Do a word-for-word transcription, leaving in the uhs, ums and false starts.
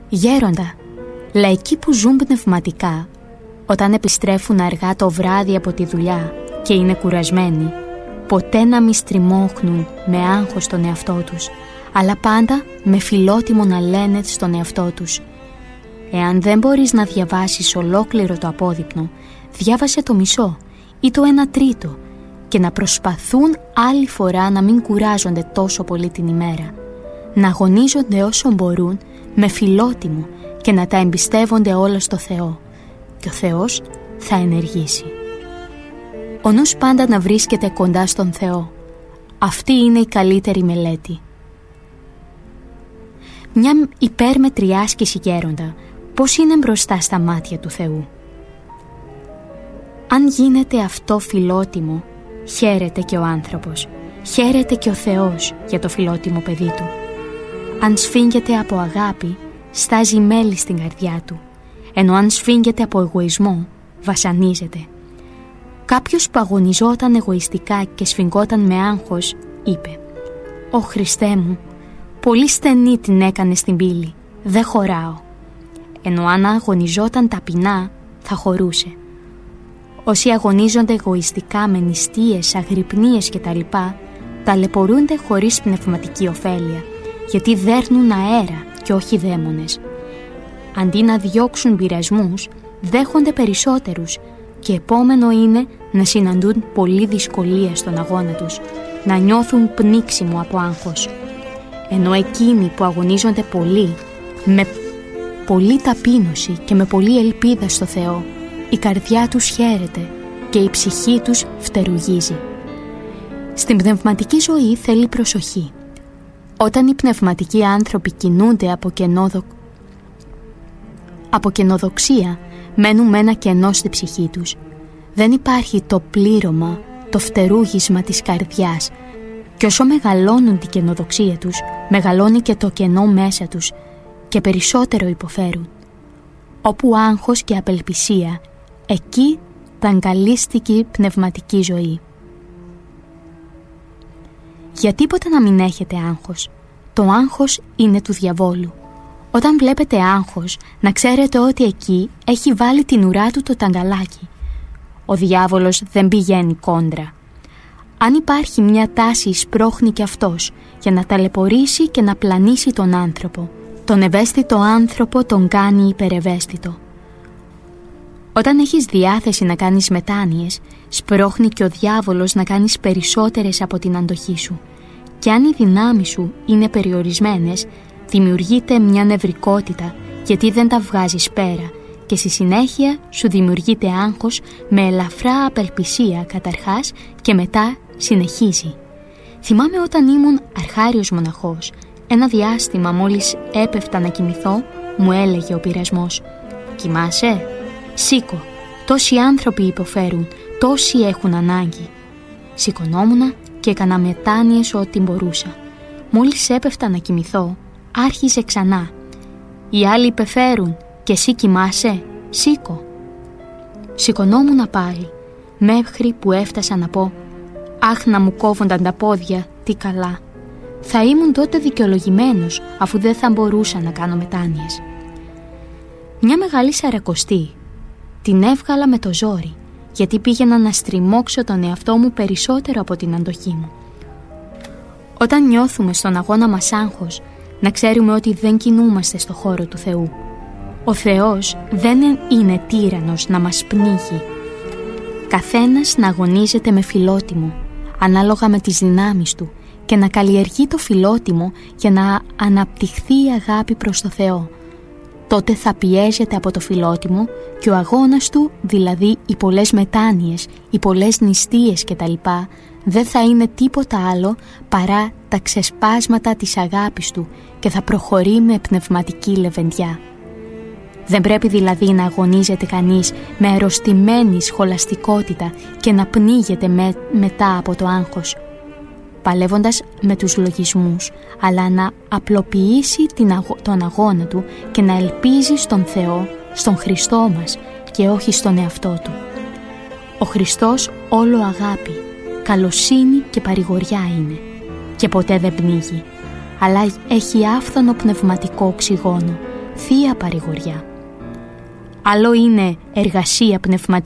Γέροντα, λαϊκοί που ζουν πνευματικά, όταν επιστρέφουν αργά το βράδυ από τη δουλειά και είναι κουρασμένοι, ποτέ να μη στριμώχνουν με άγχος τον εαυτό τους, αλλά πάντα με φιλότιμο να λένε στον εαυτό τους: εάν δεν μπορείς να διαβάσεις ολόκληρο το απόδειπνο, διάβασε το μισό ή το ένα τρίτο, και να προσπαθούν άλλη φορά να μην κουράζονται τόσο πολύ την ημέρα, να αγωνίζονται όσο μπορούν με φιλότιμο και να τα εμπιστεύονται όλα στο Θεό, και ο Θεός θα ενεργήσει. Ο νους πάντα να βρίσκεται κοντά στον Θεό. Αυτή είναι η καλύτερη μελέτη. Μια υπέρμετρη άσκηση, γέροντα, πώς είναι μπροστά στα μάτια του Θεού. Αν γίνεται αυτό φιλότιμο, χαίρεται και ο άνθρωπος, χαίρεται και ο Θεός για το φιλότιμο παιδί του. Αν σφίγγεται από αγάπη, στάζει μέλι στην καρδιά του, ενώ αν σφίγγεται από εγωισμό, βασανίζεται. Κάποιος που αγωνιζόταν εγωιστικά και σφιγγόταν με άγχος, είπε: «Ω Χριστέ μου, πολύ στενή την έκανε στην πύλη, δεν χωράω». Ενώ αν αγωνιζόταν ταπεινά, θα χωρούσε. Όσοι αγωνίζονται εγωιστικά με νηστείες, αγρυπνίες κτλ, ταλαιπωρούνται χωρίς πνευματική ωφέλεια, γιατί δέρνουν αέρα και όχι δαίμονες. Αντί να διώξουν πειρασμούς, δέχονται περισσότερους, και επόμενο είναι να συναντούν πολλή δυσκολία στον αγώνα τους, να νιώθουν πνίξιμο από άγχος. Ενώ εκείνοι που αγωνίζονται πολύ, με πολλή ταπείνωση και με πολλή ελπίδα στο Θεό, η καρδιά τους χαίρεται και η ψυχή τους φτερουγίζει. Στην πνευματική ζωή θέλει προσοχή. Όταν οι πνευματικοί άνθρωποι κινούνται από, κενόδο... από κενοδοξία, μένουν με ένα κενό στη ψυχή τους. Δεν υπάρχει το πλήρωμα, το φτερούγισμα της καρδιάς, και όσο μεγαλώνουν την κενοδοξία τους, μεγαλώνει και το κενό μέσα τους και περισσότερο υποφέρουν. Όπου άγχος και απελπισία, εκεί ταγκαλίστηκε η πνευματική ζωή. Για τίποτα να μην έχετε άγχος. Το άγχος είναι του διαβόλου. Όταν βλέπετε άγχος, να ξέρετε ότι εκεί έχει βάλει την ουρά του το ταγκαλάκι. Ο διάβολος δεν πηγαίνει κόντρα. Αν υπάρχει μια τάση, σπρώχνει και αυτός για να ταλαιπωρήσει και να πλανήσει τον άνθρωπο. Τον ευαίσθητο άνθρωπο τον κάνει υπερευαίσθητο. Όταν έχεις διάθεση να κάνεις μετάνοιες, σπρώχνει και ο διάβολος να κάνεις περισσότερες από την αντοχή σου. Και αν οι δυνάμεις σου είναι περιορισμένες, δημιουργείται μια νευρικότητα, γιατί δεν τα βγάζεις πέρα, και στη συνέχεια σου δημιουργείται άγχος με ελαφρά απελπισία καταρχάς και μετά συνεχίζει. Θυμάμαι όταν ήμουν αρχάριος μοναχός, ένα διάστημα μόλις έπεφτα να κοιμηθώ, μου έλεγε ο πειρασμός: «Κοιμάσαι? Σήκω, τόσοι άνθρωποι υποφέρουν, τόσοι έχουν ανάγκη». Σηκωνόμουνα και έκανα μετάνοιες ό,τι μπορούσα. Μόλις έπεφτα να κοιμηθώ, άρχιζε ξανά: «Οι άλλοι υπεφέρουν και εσύ κοιμάσαι? Σήκω». Σηκωνόμουνα πάλι, μέχρι που έφτασα να πω: «Αχ, να μου κόβονταν τα πόδια, τι καλά». Θα ήμουν τότε δικαιολογημένος, αφού δεν θα μπορούσα να κάνω μετάνοιες. Μια μεγάλη σαρακοστή την έβγαλα με το ζόρι, γιατί πήγαινα να στριμώξω τον εαυτό μου περισσότερο από την αντοχή μου. Όταν νιώθουμε στον αγώνα μας άγχος, να ξέρουμε ότι δεν κινούμαστε στο χώρο του Θεού. Ο Θεός δεν είναι τύραννος να μας πνίγει. Καθένας να αγωνίζεται με φιλότιμο, ανάλογα με τις δυνάμεις του, και να καλλιεργεί το φιλότιμο για να αναπτυχθεί η αγάπη προς το Θεό. Τότε θα πιέζεται από το φιλότιμο και ο αγώνας του, δηλαδή οι πολλές μετάνοιες, οι πολλές νηστείες κτλ, δεν θα είναι τίποτα άλλο παρά τα ξεσπάσματα της αγάπης του και θα προχωρεί με πνευματική λεβεντιά. Δεν πρέπει δηλαδή να αγωνίζεται κανείς με αρρωστημένη σχολαστικότητα και να πνίγεται με, μετά από το άγχος, παλεύοντας με τους λογισμούς, αλλά να απλοποιήσει την αγω... τον αγώνα του και να ελπίζει στον Θεό, στον Χριστό μας και όχι στον εαυτό του. Ο Χριστός όλο αγάπη, καλοσύνη και παρηγοριά είναι και ποτέ δεν πνίγει, αλλά έχει άφθονο πνευματικό οξυγόνο, θεία παρηγοριά. Άλλο είναι εργασία πνευματική